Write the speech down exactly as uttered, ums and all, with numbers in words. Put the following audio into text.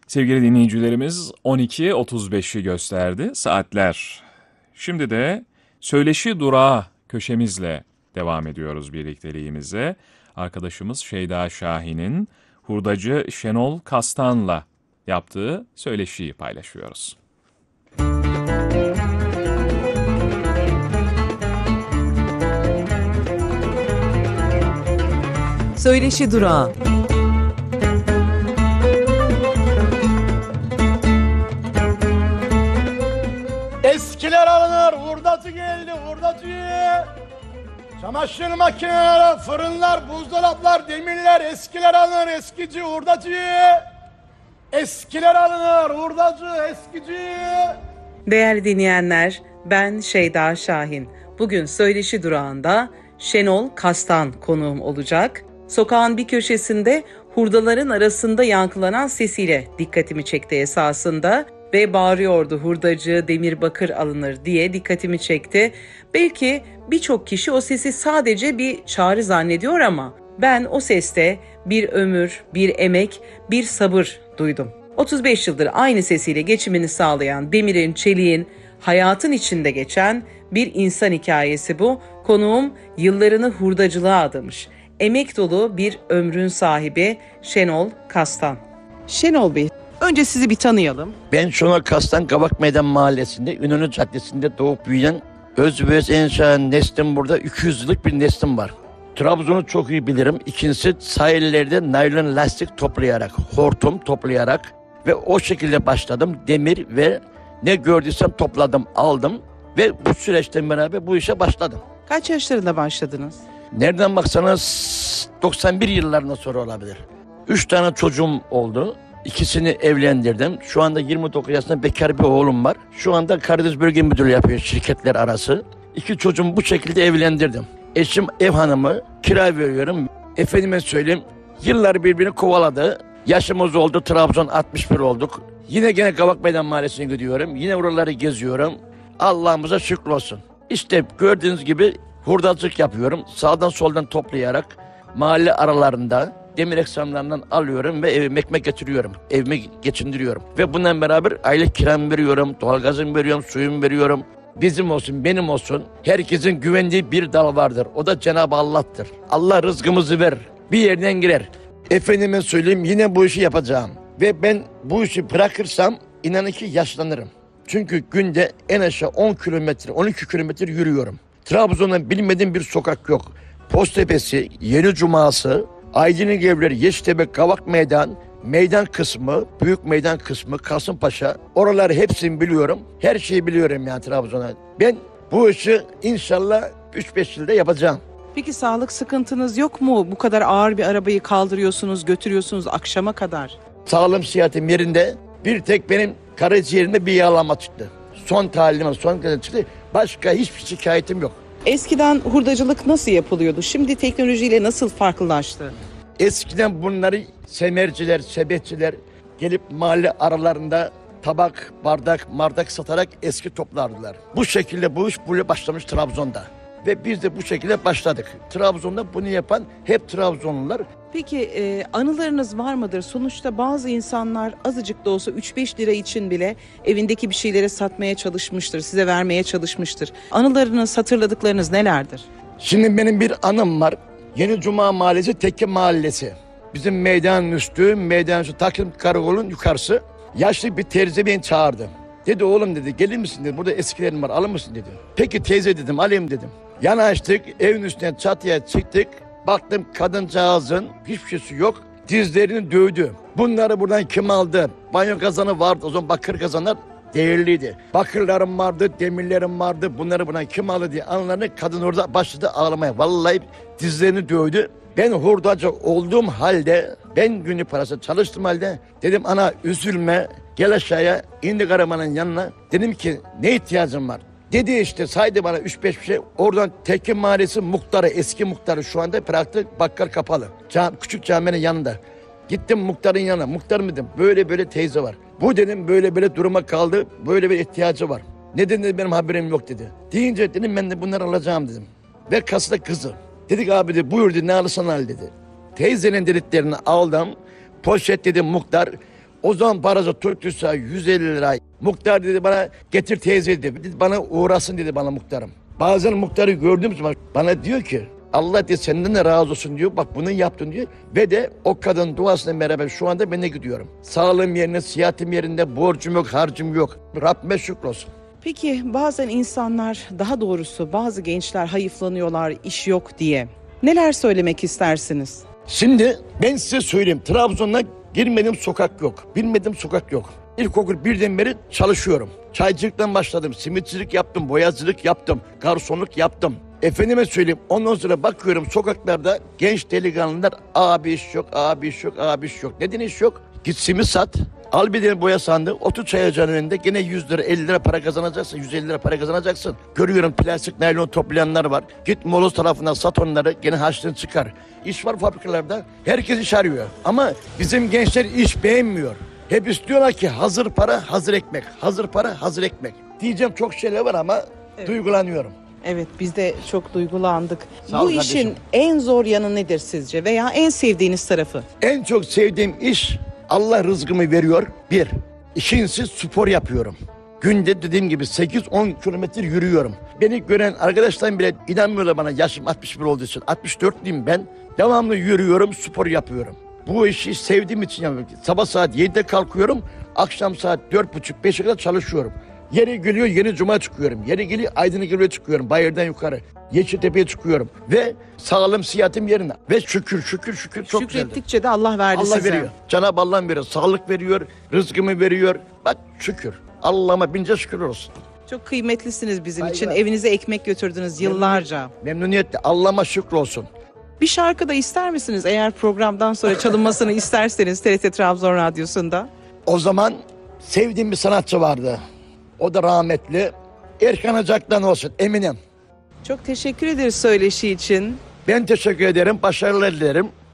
Sevgili dinleyicilerimiz on iki otuz beşi gösterdi saatler. Şimdi de Söyleşi Durağı köşemizle devam ediyoruz birlikteliğimize. Arkadaşımız Şeyda Şahin'in hurdacı Şenol Kastan'la yaptığı söyleşiyi paylaşıyoruz. Söyleşi Durağı. Eskiler alınır, hurdacı geldi, hurdacı. Çamaşır makineleri, fırınlar, buzdolaplar, demirler, eskiler alınır, eskici, hurdacı. Eskiler alınır, hurdacı, eskici. Değerli dinleyenler, ben Şeyda Şahin. Bugün Söyleşi Durağı'nda Şenol Kastan konuğum olacak. Sokağın bir köşesinde hurdaların arasında yankılanan sesiyle dikkatimi çekti esasında. Ve bağırıyordu, hurdacı demir bakır alınır diye dikkatimi çekti. Belki birçok kişi o sesi sadece bir çağrı zannediyor ama ben o seste bir ömür, bir emek, bir sabır duydum. otuz beş yıldır aynı sesiyle geçimini sağlayan demirin, çeliğin, hayatın içinde geçen bir insan hikayesi bu. Konuğum yıllarını hurdacılığa adamış. Emek dolu bir ömrün sahibi Şenol Kastan. Şenol Bey, önce sizi bir tanıyalım. Ben Şenol Kastan, Kavak Meydan Mahallesi'nde, Ünlü Caddesi'nde doğup büyüyen özbeöz inşa neslim burada iki yüz yıllık bir neslim var. Trabzon'u çok iyi bilirim. İkincisi sahillerde naylon lastik toplayarak, hortum toplayarak ve o şekilde başladım. Demir ve ne gördüysem topladım, aldım ve bu süreçten beraber bu işe başladım. Kaç yaşlarında başladınız? Nereden baksanız doksan bir yıllarından sonra olabilir. Üç tane çocuğum oldu. İkisini evlendirdim. Şu anda yirmi dokuz yaşında bekar bir oğlum var. Şu anda Karadeniz Bölge Müdürlüğü yapıyor şirketler arası. İki çocuğumu bu şekilde evlendirdim. Eşim ev hanımı, kira veriyorum. Efendime söyleyeyim, yıllar birbirini kovaladı. Yaşımız oldu, Trabzon altmış bir olduk. Yine gene Kavak Meydan Mahallesi'ne gidiyorum. Yine oraları geziyorum. Allah'ımıza şükür olsun. İşte gördüğünüz gibi hurdacılık yapıyorum. Sağdan soldan toplayarak mahalle aralarında demir eksamlarından alıyorum ve evime ekmek getiriyorum. Evime geçindiriyorum. Ve bundan beraber aylık kiramı veriyorum, doğalgazımı veriyorum, suyumu veriyorum. Bizim olsun, benim olsun. Herkesin güvendiği bir dal vardır. O da Cenab-ı Allah'tır. Allah rızkımızı verir. Bir yerden girer. Efendime söyleyeyim, yine bu işi yapacağım. Ve ben bu işi bırakırsam inanın ki yaşlanırım. Çünkü günde en aşağı on kilometre, on iki kilometre yürüyorum. Trabzon'da bilmediğim bir sokak yok. Postepesi, Yeni Cuması, Aydın'ın evleri, Yeşiltepe, Kavak Meydan, meydan kısmı, büyük meydan kısmı, Kasımpaşa. Oraları hepsini biliyorum. Her şeyi biliyorum yani Trabzon'a. Ben bu işi inşallah üç beş yılda yapacağım. Peki sağlık sıkıntınız yok mu? Bu kadar ağır bir arabayı kaldırıyorsunuz, götürüyorsunuz akşama kadar. Sağlığım, sıhhatim yerinde. Bir tek benim karaciğerimde bir yağlanma çıktı. Son tahlilime, son kadar çıktı. Başka hiçbir şikayetim yok. Eskiden hurdacılık nasıl yapılıyordu? Şimdi teknolojiyle nasıl farklılaştı? Eskiden bunları semerciler, sebetçiler gelip mahalle aralarında tabak, bardak, mardak satarak eski toplardılar. Bu şekilde bu iş böyle başlamış Trabzon'da. Ve biz de bu şekilde başladık. Trabzon'da bunu yapan hep Trabzonlular. Peki e, anılarınız var mıdır? Sonuçta bazı insanlar azıcık da olsa üç beş lira için bile evindeki bir şeyleri satmaya çalışmıştır, size vermeye çalışmıştır. Anılarınız, hatırladıklarınız nelerdir? Şimdi benim bir anım var. Yeni Cuma Mahallesi, Tekke Mahallesi. Bizim meydanın üstü, meydanın üstü, Taksim Karakol'un yukarısı. Yaşlı bir terzi beni çağırdı. Dedi oğlum dedi, gelir misin dedi, burada eskilerim var, alır mısın dedi. Peki teyze dedim, alayım dedim. Yanaştık, evin üstüne çatıya çıktık. Baktım kadıncağızın hiçbir şeysi yok. Dizlerini dövdü. Bunları buradan kim aldı? Banyo kazanı vardı. O zaman bakır kazanlar değerliydi. Bakırlarım vardı, demirlerim vardı. Bunları buradan kim aldı diye anılarını kadın orada başladı ağlamaya. Vallahi dizlerini dövdü. Ben hurdacı olduğum halde, ben günlük parası çalıştığım halde dedim ana üzülme, gel aşağıya, indik arabanın yanına. Dedim ki ne ihtiyacım var? Dedi işte saydı bana üç beş bir şey. Oradan Tekke Mahallesi muhtarı, eski muhtarı şu anda bıraktı, bakkal kapalı. Cam, küçük caminin yanında. Gittim muhtarın yanına. Muhtarım dedim, böyle böyle teyze var. Bu dedim böyle böyle duruma kaldı, böyle bir ihtiyacı var. Neden dedi, benim haberim yok dedi. Deyince dedim ben de bunları alacağım dedim. Ve kasada kızı. Dedik abi dedi, buyur dedi, ne alırsan al dedi. Teyzenin dediklerini aldım. Poşet dedi muhtar. O zaman parası tuttuysa yüz elli lira. Muhtar dedi bana getir teyze dedi. Dedi, bana uğrasın dedi bana muhtarım. Bazen muhtarı gördüğüm zaman bana diyor ki Allah diye senden de razı olsun diyor. Bak bunu yaptın diyor. Ve de o kadın duasıyla beraber şu anda ben de gidiyorum. Sağlığım yerine, sıhhatim yerinde, borcum yok, harcım yok. Rabbime şükür. Peki bazen insanlar, daha doğrusu bazı gençler hayıflanıyorlar iş yok diye. Neler söylemek istersiniz? Şimdi ben size söyleyeyim. Trabzon'da girmediğim sokak yok. Bilmediğim sokak yok. İlkokul birden beri çalışıyorum. Çaycılıktan başladım. Simitçilik yaptım, boyacılık yaptım, garsonluk yaptım. Efendime söyleyeyim ondan sonra bakıyorum sokaklarda genç delikanlılar abi iş yok, abi iş yok, abi iş yok. Neden iş yok? Git simit sat. Al bir tane boya sandığı, otur çay ocağının önünde gene yüz lira, elli lira para kazanacaksın, yüz elli lira para kazanacaksın. Görüyorum plastik naylon toplayanlar var. Git moloz tarafından sat onları, gene harçlığını çıkar. İş var fabrikalarda, herkes iş arıyor. Ama bizim gençler iş beğenmiyor. Hep istiyorlar ki hazır para, hazır ekmek. Hazır para, hazır ekmek. Diyeceğim çok şeyler var ama Evet. duygulanıyorum. Evet, biz de çok duygulandık. Sağ ol Bu işin kardeşim. en zor yanı nedir sizce veya en sevdiğiniz tarafı? En çok sevdiğim iş Allah rızkımı veriyor. Bir. İkincisi spor yapıyorum. Günde dediğim gibi sekiz on kilometre yürüyorum. Beni gören arkadaşlarım bile inanmıyorlar bana yaşım altmış bir olduğu için. altmış dörtlüyüm ben. Devamlı yürüyorum, spor yapıyorum. Bu işi sevdiğim için yapıyorum. Sabah saat yedide kalkıyorum. Akşam saat dört buçuk beşe kadar çalışıyorum. Yeri geliyor yeni cuma çıkıyorum. Yeri geliyor Aydın'a geliyor çıkıyorum. Bayırdan yukarı. Yeşiltepe'ye çıkıyorum. Ve sağlığım sıhhatim yerine. Ve şükür şükür şükür çok güzeldi. Şükrettikçe de Allah verdi Allah size. veriyor. Cenab-ı Allah veriyor. Sağlık veriyor. Rızkımı veriyor. Bak şükür. Allah'ıma bince şükür olsun. Çok kıymetlisiniz bizim Saygılar. için. Evinize ekmek götürdünüz yıllarca. Memnuniyetle. Allah'ıma şükür olsun. Bir şarkı da ister misiniz? Eğer programdan sonra çalınmasını isterseniz T R T Trabzon Radyosu'nda. O zaman sevdiğim bir sanatçı vardı. O da rahmetli. Erkan Acak'tan olsun eminim. Çok teşekkür ederiz söyleşi için. Ben teşekkür ederim. Başarılar dilerim.